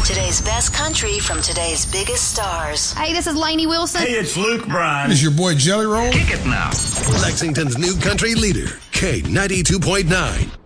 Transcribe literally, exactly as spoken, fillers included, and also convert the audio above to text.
Today's best country from today's biggest stars. Hey, this is Lainey Wilson. Hey, it's Luke Bryan. It's your boy Jelly Roll. Kick it now. Lexington's new country leader, K ninety-two point nine.